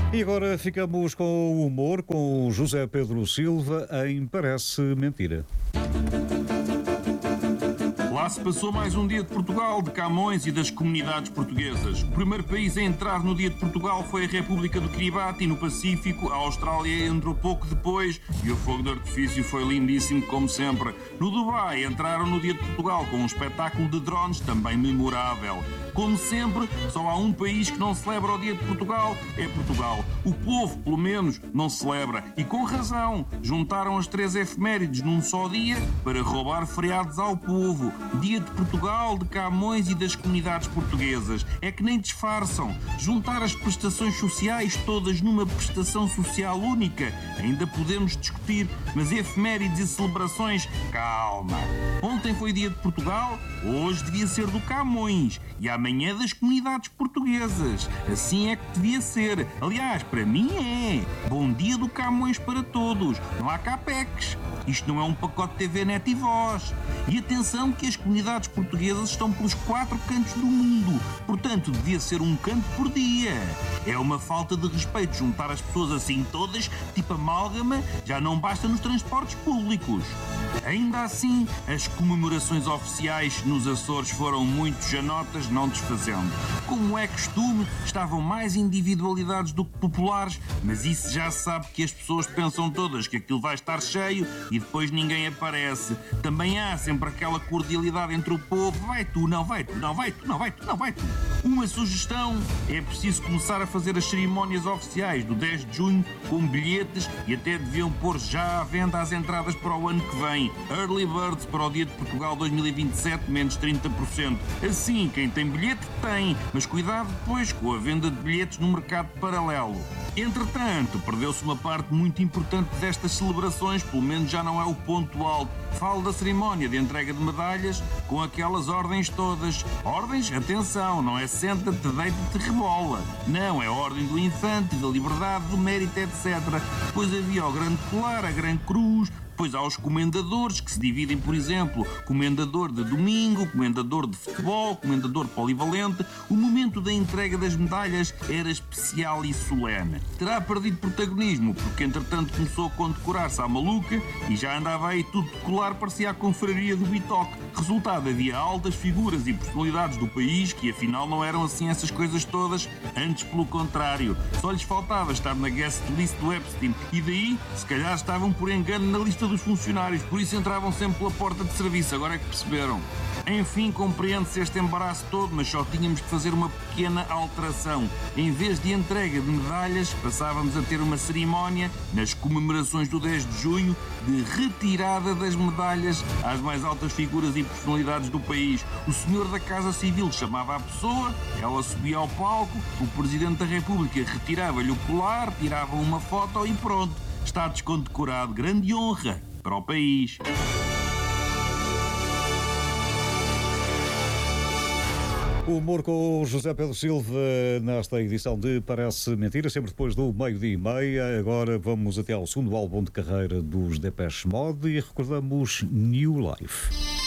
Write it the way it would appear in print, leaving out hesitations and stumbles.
E agora ficamos com o humor com o José Pedro Silva em Parece Mentira. Lá se passou mais um dia de Portugal, de Camões e das comunidades portuguesas. O primeiro país a entrar no dia de Portugal foi a República do Kiribati, no Pacífico. A Austrália entrou pouco depois e o fogo de artifício foi lindíssimo, como sempre. No Dubai entraram no dia de Portugal com um espetáculo de drones também memorável. Como sempre, só há um país que não celebra o dia de Portugal, é Portugal. O povo, pelo menos, não celebra. E com razão, juntaram as 3 efemérides num só dia para roubar feriados ao povo. Dia de Portugal, de Camões e das comunidades portuguesas. É que nem disfarçam. Juntar as prestações sociais todas numa prestação social única. Ainda podemos discutir, mas efemérides e celebrações, calma. Ontem foi dia de Portugal, hoje devia ser do Camões. E amanhã das comunidades portuguesas. Assim é que devia ser. Aliás, para mim é. Bom dia do Camões para todos. Não há capex. Isto não é um pacote de TV Net e Voz. E atenção que as comunidades portuguesas estão pelos 4 cantos do mundo. Portanto, devia ser um canto por dia. É uma falta de respeito juntar as pessoas assim todas, tipo amálgama, já não basta nos transportes públicos. Ainda assim, as comemorações oficiais nos Açores foram muito janotas, não desfazendo. Como é costume, estavam mais individualidades do que populares, mas isso já se sabe que as pessoas pensam todas que aquilo vai estar cheio e depois ninguém aparece. Também há sempre aquela cordialidade entre o povo, vai tu, não vai tu, não vai tu, não vai tu, não vai tu. Uma sugestão, é preciso começar a fazer as cerimónias oficiais do 10 de junho com bilhetes e até deviam pôr já à venda as entradas para o ano que vem. Early Birds para o dia de Portugal 2027, menos 30%. Assim, quem tem bilhete tem, mas cuidado depois com a venda de bilhetes no mercado paralelo. Entretanto, perdeu-se uma parte muito importante destas celebrações, pelo menos já não é o ponto alto. Falo da cerimónia de entrega de medalhas com aquelas ordens todas. Ordens? Atenção, não é senta-te, deita-te, rebola. Não, é a ordem do infante, da liberdade, do mérito, etc. Depois havia o grande colar, a grande cruz. Depois há os comendadores, que se dividem, por exemplo, comendador de domingo, comendador de futebol, comendador polivalente. O momento da entrega das medalhas era especial e solene. Terá perdido protagonismo, porque entretanto começou a condecorar-se à maluca e já andava aí tudo de colar, parecia a confraria do Bitoque. Resultado, havia altas figuras e personalidades do país que afinal não eram assim essas coisas todas, antes pelo contrário. Só lhes faltava estar na guest list do Epstein e daí, se calhar estavam por engano na lista dos funcionários, por isso entravam sempre pela porta de serviço, agora é que perceberam. Enfim, compreende-se este embaraço todo, mas só tínhamos de fazer uma pequena alteração. Em vez de entrega de medalhas, passávamos a ter uma cerimónia, nas comemorações do 10 de junho, de retirada das medalhas às mais altas figuras e personalidades do país. O senhor da Casa Civil chamava a pessoa, ela subia ao palco, o Presidente da República retirava-lhe o colar, tirava uma foto e pronto. Está descondecorado. Grande honra para o país. O humor com o José Pedro Silva nesta edição de Parece Mentira, sempre depois do 12:30. Agora vamos até ao segundo álbum de carreira dos Depeche Mode e recordamos New Life.